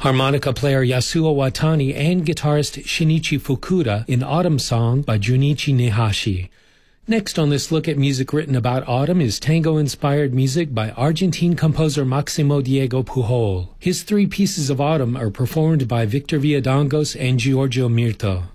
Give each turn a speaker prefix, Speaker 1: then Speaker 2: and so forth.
Speaker 1: harmonica player Yasuo Watani and guitarist Shinichi Fukuda in Autumn Song by Junichi Nehashi. Next on this look at music written about autumn is tango-inspired music by Argentine composer Maximo Diego Pujol. His three pieces of autumn are performed by Victor Villadongos and Giorgio Mirto.